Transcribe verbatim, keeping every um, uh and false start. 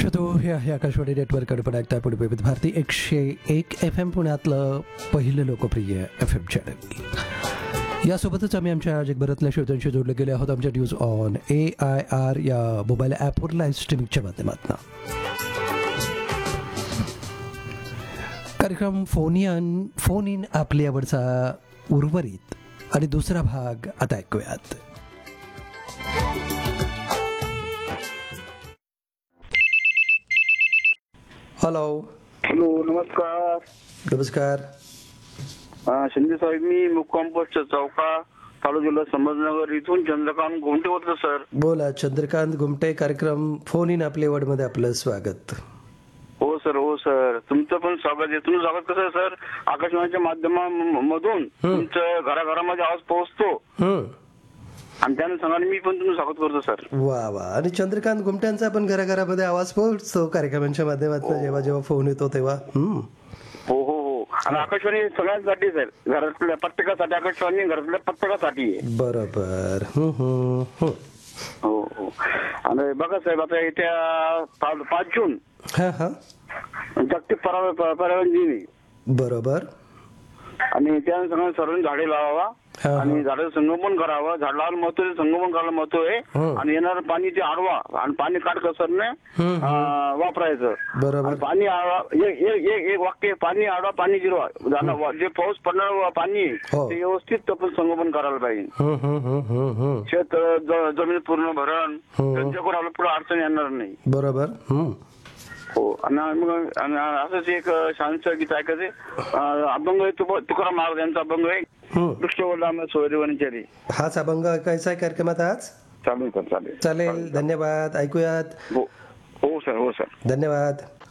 श्रोतो, हे आहे आकाशवाणी नेटवर्क आणि पण ऐकताय पुणे विविध भारती एकशे एक एफ एम पुण्यातलं पहिलं लोकप्रिय एफ एम चॅनल. यासोबतच आम्ही आमच्या जगभरातल्या श्रोत्यांशी जोडले गेले आहोत आमच्या news on A I R या मोबाईल ॲपवर लाईव्ह स्ट्रीमिंगच्या माध्यमातून. कार्यक्रम फोन इन फोन इन आपली आवडचा उर्वरित आणि दुसरा भाग आता ऐकूयात. हॅलो. हॅलो, नमस्कार. नमस्कार. हा, शिंदे साहेब, मी मुक्काम पोस्ट चौका, तालुका जिल्हा संभाजीनगर इथून चंद्रकांत घोमटे बोलतो सर. बोला चंद्रकांत घुमटे. कार्यक्रम फोन इन आपले वडमध्ये आपलं स्वागत. हो सर, हो सर, तुमचं पण स्वागत आहे. तुमचं स्वागत कसं आहे सर, आकाशवाणीच्या माध्यमामधून तुमचं घराघरामध्ये आवाज पोहोचतो आणि त्याने सांगा मी पण तुमचं स्वागत करतो सर. वा वा. आणि चंद्रकांत घुमट्यांचा पण घराघरामध्ये आवाज पोहोचतो कार्यक्रमांच्या माध्यमातून जेव्हा जेव्हा फोन येतो तेव्हा. हो हो हो. आणि आकाशवाणी सगळ्यांसाठी सर, घरातल्या प्रत्येकासाठी आकाशवाणी घरातल्या प्रत्येकासाठी आहे. बरोबर. हम्म हम्म हम्म. हो हो. आणि बघा साहेब, आता येत्या पाच जून हा हा जागतिक पर्यावरण दिन आहे. बरोबर. आणि त्या सगळ्यांनी सर्वांनी झाडे लावावा आणि झाडाचं संगोपन करावं. झाड लावायला महत्व आहे, संगोपन करायला महत्व आहे. आणि येणारं पाणी ते अडवा आणि पाणी काटकसरने वापरायचं. बरोबर. पाणी अडवा, एक एक एक वाक्य, पाणी अडवा पाणी जिरवा. जे पाऊस पडणार पाणी ते व्यवस्थित आपण संगोपन करायला पाहिजे. शेत जमीन पूर्ण भरण त्यांच्याकडून आपल्याला पुढे अडचण येणार नाही. बरोबर. हो. आणि मग असंच एक शांत गीत ऐकायचे, अभंग आहे तुकाराम महाराज यांचा अभंग आहे, दृष्टवल्लाम सोयरीवनचारी. हाच अभंग ऐकायचा आहे कार्यक्रमात आज. चालेल सर, चालेल चालेल. धन्यवाद. ऐकूयात. हो हो सर, हो सर, धन्यवाद.